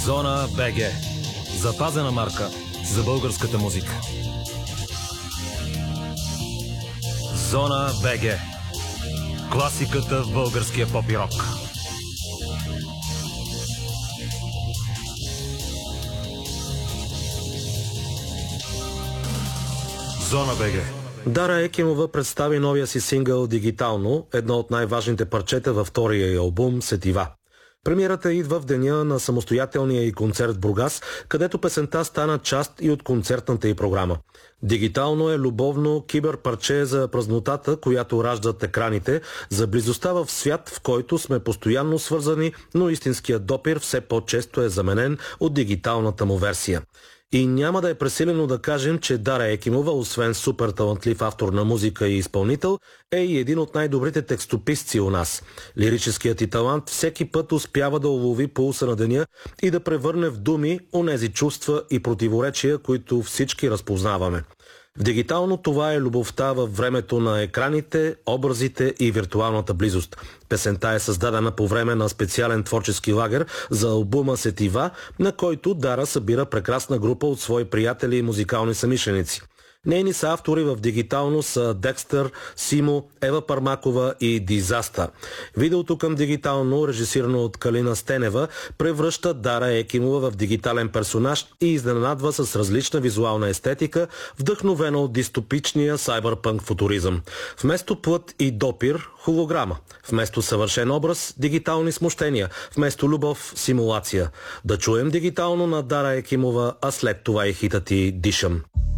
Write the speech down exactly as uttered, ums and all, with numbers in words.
Зона БГ. Запазена марка за българската музика. Зона БГ. Класиката в българския поп и рок. Зона БГ. Дара Екимова представи новия си сингъл дигитално, едно от най-важните парчета във втория й албум «Сетива». Премиерата идва в деня на самостоятелния й концерт в Бургас, където песента стана част и от концертната й програма. Дигитално е любовно киберпарче за празнотата, която раждат екраните, за близостта в свят, в който сме постоянно свързани, но истинският допир все по-често е заменен от дигиталната му версия. И няма да е пресилено да кажем, че Дара Екимова, освен супер талантлив автор на музика и изпълнител, е и един от най-добрите текстописци у нас. Лирическият ти талант всеки път успява да улови пулса на деня и да превърне в думи онези чувства и противоречия, които всички разпознаваме. В дигитално това е любовта във времето на екраните, образите и виртуалната близост. Песента е създадена по време на специален творчески лагер за албума «Сетива», на който Дара събира прекрасна група от свои приятели и музикални самишленици. Нейни са автори в дигитално са Декстър, Симо, Ева Пармакова и Дизастър. Видеото към дигитално, режисирано от Калина Стенева, превръща Дара Екимова в дигитален персонаж и изненадва с различна визуална естетика, вдъхновена от дистопичния сайбърпънк футуризъм. Вместо плът и допир – холограма. Вместо съвършен образ – дигитални смущения. Вместо любов – симулация. Да чуем дигитално на Дара Екимова, а след това и хитът и «Дишам».